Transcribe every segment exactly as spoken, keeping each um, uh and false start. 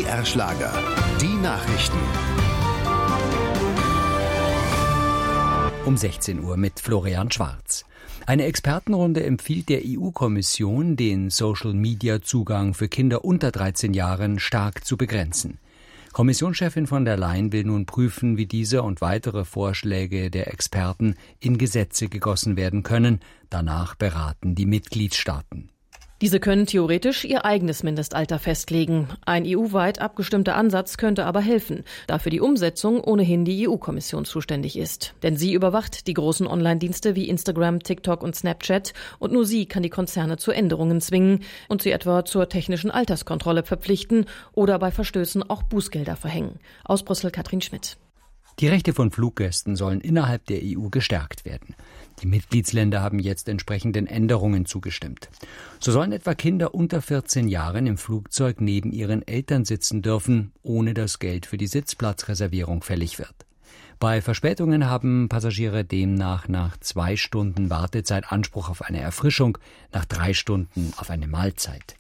R Schlager. Die Nachrichten. Um sechzehn Uhr mit Florian Schwarz. Eine Expertenrunde empfiehlt der E U-Kommission, den Social-Media-Zugang für Kinder unter dreizehn Jahren stark zu begrenzen. Kommissionschefin von der Leyen will nun prüfen, wie diese und weitere Vorschläge der Experten in Gesetze gegossen werden können. Danach beraten die Mitgliedstaaten. Diese können theoretisch ihr eigenes Mindestalter festlegen. Ein E U-weit abgestimmter Ansatz könnte aber helfen, da für die Umsetzung ohnehin die E U-Kommission zuständig ist. Denn sie überwacht die großen Online-Dienste wie Instagram, TikTok und Snapchat und nur sie kann die Konzerne zu Änderungen zwingen und sie etwa zur technischen Alterskontrolle verpflichten oder bei Verstößen auch Bußgelder verhängen. Aus Brüssel Katrin Schmidt. Die Rechte von Fluggästen sollen innerhalb der E U gestärkt werden. Die Mitgliedsländer haben jetzt entsprechenden Änderungen zugestimmt. So sollen etwa Kinder unter vierzehn Jahren im Flugzeug neben ihren Eltern sitzen dürfen, ohne dass Geld für die Sitzplatzreservierung fällig wird. Bei Verspätungen haben Passagiere demnach nach zwei Stunden Wartezeit Anspruch auf eine Erfrischung, nach drei Stunden auf eine Mahlzeit.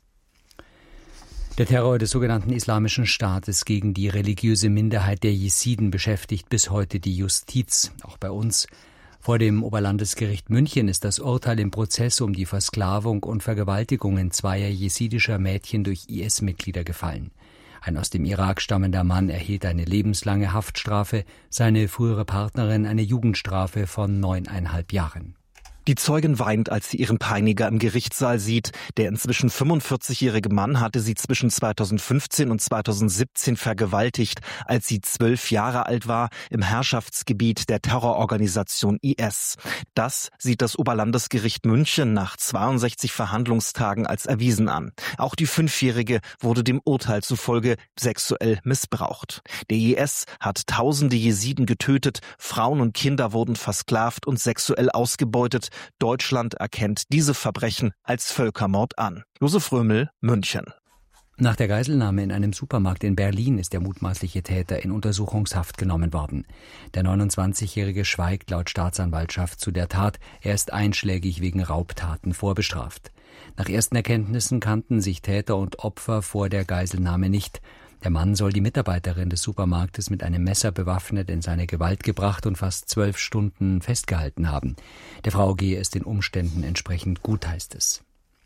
Der Terror des sogenannten Islamischen Staates gegen die religiöse Minderheit der Jesiden beschäftigt bis heute die Justiz, auch bei uns. Vor dem Oberlandesgericht München ist das Urteil im Prozess um die Versklavung und Vergewaltigungen zweier jesidischer Mädchen durch I S-Mitglieder gefallen. Ein aus dem Irak stammender Mann erhielt eine lebenslange Haftstrafe, seine frühere Partnerin eine Jugendstrafe von neuneinhalb Jahren. Die Zeugin weint, als sie ihren Peiniger im Gerichtssaal sieht. Der inzwischen fünfundvierzigjährige Mann hatte sie zwischen zweitausendfünfzehn und zweitausendsiebzehn vergewaltigt, als sie zwölf Jahre alt war, im Herrschaftsgebiet der Terrororganisation I S. Das sieht das Oberlandesgericht München nach zweiundsechzig Verhandlungstagen als erwiesen an. Auch die Fünfjährige wurde dem Urteil zufolge sexuell missbraucht. Der I S hat tausende Jesiden getötet, Frauen und Kinder wurden versklavt und sexuell ausgebeutet. Deutschland erkennt diese Verbrechen als Völkermord an. Josef Römel, München. Nach der Geiselnahme in einem Supermarkt in Berlin ist der mutmaßliche Täter in Untersuchungshaft genommen worden. Der neunundzwanzigjährige schweigt laut Staatsanwaltschaft zu der Tat. Er ist einschlägig wegen Raubtaten vorbestraft. Nach ersten Erkenntnissen kannten sich Täter und Opfer vor der Geiselnahme nicht. Der Mann soll die Mitarbeiterin des Supermarktes mit einem Messer bewaffnet in seine Gewalt gebracht und fast zwölf Stunden festgehalten haben. Der Frau gehe es den Umständen entsprechend gut, heißt es.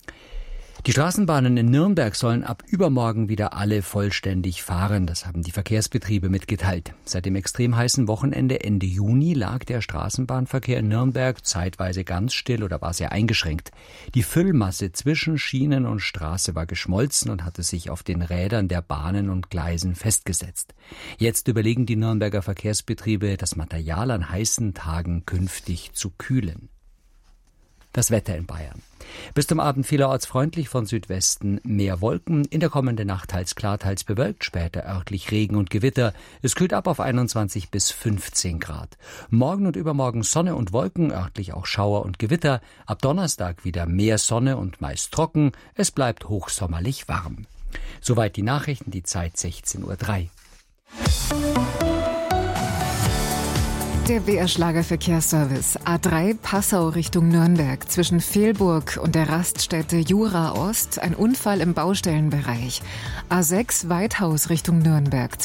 Die Straßenbahnen in Nürnberg sollen ab übermorgen wieder alle vollständig fahren. Das haben die Verkehrsbetriebe mitgeteilt. Seit dem extrem heißen Wochenende Ende Juni lag der Straßenbahnverkehr in Nürnberg zeitweise ganz still oder war sehr eingeschränkt. Die Füllmasse zwischen Schienen und Straße war geschmolzen und hatte sich auf den Rädern der Bahnen und Gleisen festgesetzt. Jetzt überlegen die Nürnberger Verkehrsbetriebe, das Material an heißen Tagen künftig zu kühlen. Das Wetter in Bayern. Bis zum Abend vielerorts freundlich, von Südwesten mehr Wolken. In der kommenden Nacht teils klar, teils bewölkt, später örtlich Regen und Gewitter. Es kühlt ab auf einundzwanzig bis fünfzehn Grad. Morgen und übermorgen Sonne und Wolken, örtlich auch Schauer und Gewitter. Ab Donnerstag wieder mehr Sonne und meist trocken. Es bleibt hochsommerlich warm. Soweit die Nachrichten, die Zeit sechzehn Uhr drei. Der B R Schlager Verkehrsservice. A drei Passau Richtung Nürnberg. Zwischen Fehlburg und der Raststätte Jura Ost ein Unfall im Baustellenbereich. A sechs Weithaus Richtung Nürnberg.